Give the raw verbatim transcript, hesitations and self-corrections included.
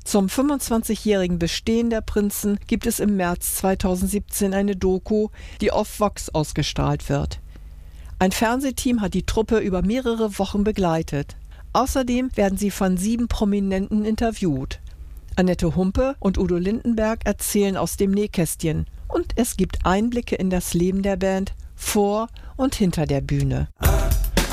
Zum fünfundzwanzigjährigen Bestehen der Prinzen gibt es im März zweitausendsiebzehn eine Doku, die auf Vox ausgestrahlt wird. Ein Fernsehteam hat die Truppe über mehrere Wochen begleitet. Außerdem werden sie von sieben Prominenten interviewt. Annette Humpe und Udo Lindenberg erzählen aus dem Nähkästchen und es gibt Einblicke in das Leben der Band vor und hinter der Bühne.